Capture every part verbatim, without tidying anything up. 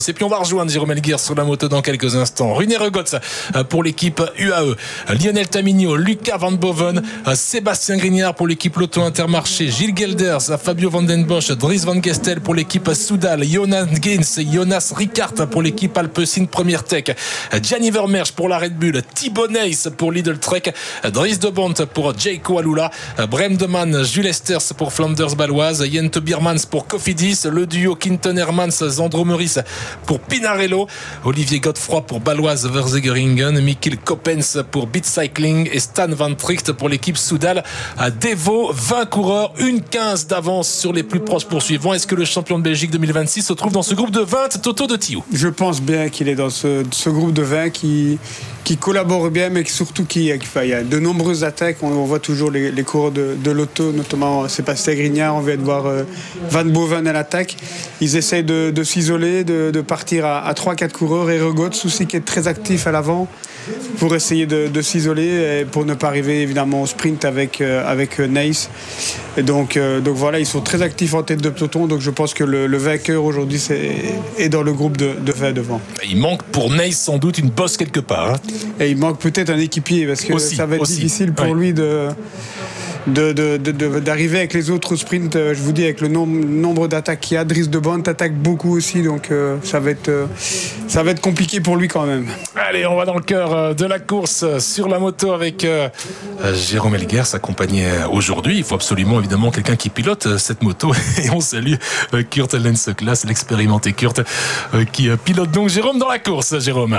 Et puis on va rejoindre Jérôme Elguir sur la moto dans quelques instants. Rune Regots pour l'équipe U A E, Lionel Tamigno, Lucas Van Boven, Sébastien Grignard pour l'équipe Lotto Intermarché, Gilles Gelders, Fabio Van Den Bosch, Dries Van Gestel pour l'équipe Soudal, Jonas Gaines, Jonas Ricard pour l'équipe Alpecin Première Tech, Gianni Vermeersch pour la Red Bull, Thibaut Nys pour Lidl Trek, Dries de Bont pour Jayco Alula, Brem de Man, Jules Esters pour Flanders Baloise, Jente Biermans pour Cofidis, le duo Quinton Hermans, Zandro Meurice pour Pinarello, Olivier Godefroy pour Baloise Verzegeringen, Mikkel Coppens pour Beat Cycling et Stan Van Tricht pour l'équipe Soudal à Devo. vingt coureurs, une quinze d'avance sur les plus proches poursuivants. Est-ce que le champion de Belgique deux mille vingt-six se trouve dans ce groupe de vingt, Toto de Thiou? Je pense bien qu'il est dans ce, ce groupe de vingt qui, qui collabore bien, mais surtout qui, enfin, il y a de nombreuses attaques. On, on voit toujours les, les coureurs de, de l'auto, notamment Sébastien Grignard. On vient de voir euh, Van Boven à l'attaque. Ils essayent de, de s'isoler, de, de partir à, à trois quatre coureurs. Et Regots aussi qui est très actif à l'avant pour essayer de, de s'isoler et pour ne pas arriver évidemment au sprint avec, euh, avec euh, Nys. Et donc, euh, donc voilà, ils sont très actifs en tête de peloton. Donc je pense que le, le vainqueur aujourd'hui c'est, est dans le groupe de, de vingt devant. Il manque pour Nys sans doute une bosse quelque part. Hein. Et il manque peut-être un équipier parce que aussi, ça va être aussi. difficile pour ouais. lui de... De, de, de, de, d'arriver avec les autres au sprint. Je vous dis, avec le nombre, nombre d'attaques qu'il y a, Dries de Bont attaque beaucoup aussi, donc euh, ça, va être, euh, ça va être compliqué pour lui quand même. Allez, on va dans le cœur de la course sur la moto avec euh, Jérôme Elguer, s'accompagner aujourd'hui. Il faut absolument évidemment quelqu'un qui pilote cette moto et on salue euh, Kurt Lenseclas, l'expérimenté Kurt euh, qui euh, pilote donc Jérôme dans la course. Jérôme.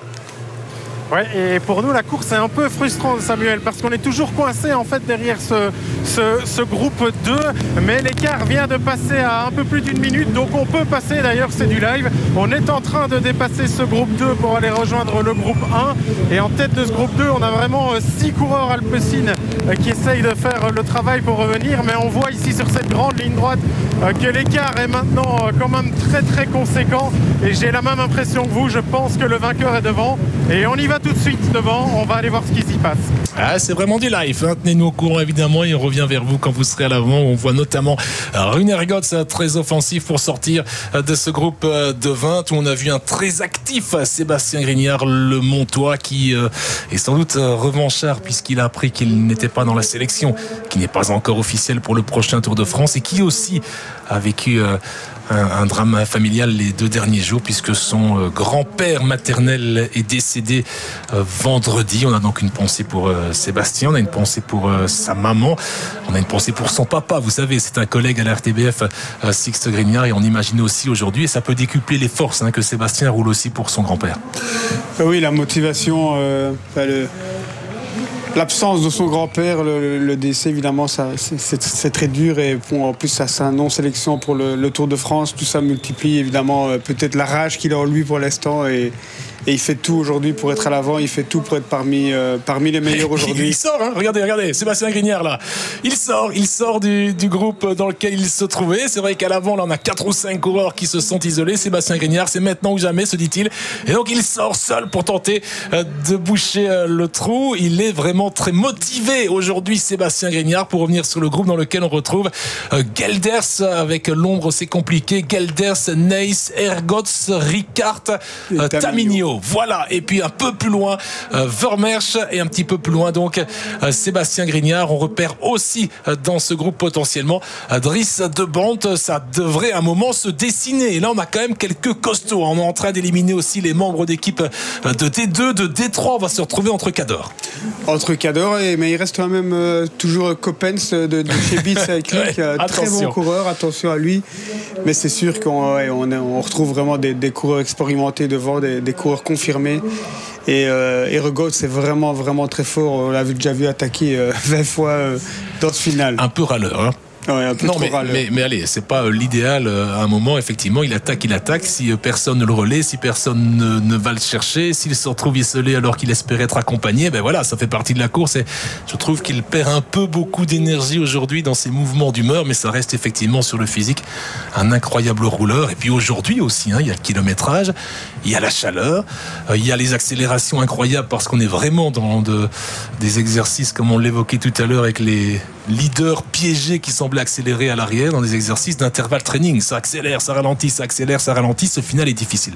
Ouais, et pour nous la course est un peu frustrante, Samuel, parce qu'on est toujours coincé en fait derrière ce, ce, ce groupe deux, mais l'écart vient de passer à un peu plus d'une minute, donc on peut passer, d'ailleurs c'est du live. On est en train de dépasser ce groupe deux pour aller rejoindre le groupe un, et en tête de ce groupe deux on a vraiment six coureurs Alpecin qui essayent de faire le travail pour revenir, mais on voit ici sur cette grande ligne droite que l'écart est maintenant quand même très très conséquent, et j'ai la même impression que vous. Je pense que le vainqueur est devant et on y va tout de suite devant, on va aller voir ce qui s'y passe. Ah, c'est vraiment du live, hein. Tenez-nous au courant évidemment et on revient vers vous quand vous serez à l'avant. On voit notamment Rune Regots très offensif pour sortir de ce groupe de vingt où on a vu un très actif Sébastien Grignard, le Montois, qui est sans doute revanchard puisqu'il a appris qu'il n'était pas dans la sélection, qui n'est pas encore officiel pour le prochain Tour de France, et qui aussi a vécu Un, un drame familial les deux derniers jours puisque son euh, grand-père maternel est décédé euh, vendredi. On a donc une pensée pour euh, Sébastien, on a une pensée pour euh, sa maman, on a une pensée pour son papa. Vous savez, c'est un collègue à la R T B F, euh, Sixte Grignard, et on imagine aussi aujourd'hui, et ça peut décupler les forces, hein, que Sébastien roule aussi pour son grand-père. Oui, la motivation, euh, le... l'absence de son grand-père, le, le décès, évidemment, ça, c'est, c'est, c'est très dur. Et bon, en plus, ça, c'est un non-sélection pour le, le Tour de France. Tout ça multiplie, évidemment, euh, peut-être la rage qu'il a en lui pour l'instant. Et, et il fait tout aujourd'hui pour être à l'avant. Il fait tout pour être parmi, euh, parmi les meilleurs aujourd'hui. Il sort, hein, regardez, regardez, Sébastien Grignard, là. Il sort, il sort du, du groupe dans lequel il se trouvait. C'est vrai qu'à l'avant, là, on a quatre ou cinq coureurs qui se sont isolés. Sébastien Grignard, c'est maintenant ou jamais, se dit-il. Et donc, il sort seul pour tenter euh, de boucher euh, le trou. Il est vraiment très motivé aujourd'hui, Sébastien Grignard, pour revenir sur le groupe dans lequel on retrouve euh, Gelders. Avec l'ombre, c'est compliqué. Gelders, Nys, Regots, Ricard, euh, Tamigno. Voilà, et puis un peu plus loin euh, Vermeersch, et un petit peu plus loin donc euh, Sébastien Grignard. On repère aussi euh, dans ce groupe potentiellement euh, Dries de Bont. Ça devrait à un moment se dessiner, et là on a quand même quelques costauds. On est en train d'éliminer aussi les membres d'équipe euh, de D deux, de D trois. On va se retrouver entre Cador. Entre Cador, et, mais il reste quand même euh, toujours Coppens de, de chez Beat Cycling, ouais, euh, très bon coureur, attention à lui. Mais c'est sûr qu'on ouais, on, on retrouve vraiment des, des coureurs expérimentés devant, des, des coureurs confirmés. Et, euh, et Regots, c'est vraiment, vraiment très fort. On l'a déjà vu attaquer euh, vingt fois euh, dans ce final. Un peu râleur, hein. Ouais, un peu non, trop mais, râleur. mais, mais allez, c'est pas l'idéal à un moment. Effectivement, il attaque, il attaque. Si personne ne le relaie, si personne ne, ne va le chercher, s'il se retrouve isolé alors qu'il espérait être accompagné, ben voilà, ça fait partie de la course. Et je trouve qu'il perd un peu beaucoup d'énergie aujourd'hui dans ses mouvements d'humeur, mais ça reste effectivement sur le physique un incroyable rouleur. Et puis aujourd'hui aussi, hein, il y a le kilométrage, il y a la chaleur, il y a les accélérations incroyables parce qu'on est vraiment dans de, des exercices comme on l'évoquait tout à l'heure avec les leaders piégés qui semblaient double accéléré à l'arrière dans des exercices d'intervalle training. Ça accélère, ça ralentit, ça accélère, ça ralentit. Ce final est difficile.